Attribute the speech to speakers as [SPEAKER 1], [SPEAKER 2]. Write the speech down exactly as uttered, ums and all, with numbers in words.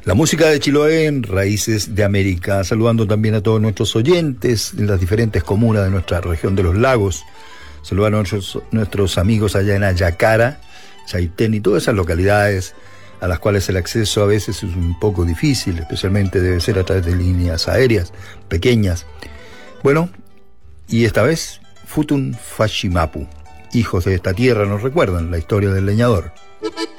[SPEAKER 1] La música de Chiloé en Raíces de América, saludando también a todos nuestros oyentes en las diferentes comunas de nuestra región de los lagos, saludando a nuestros, nuestros amigos allá en Ayacara, Chaitén y todas esas localidades a las cuales el acceso a veces es un poco difícil, especialmente debe ser a través de líneas aéreas pequeñas. Bueno, y esta vez Futun Fashimapu, hijos de esta tierra, nos recuerdan la historia del leñador.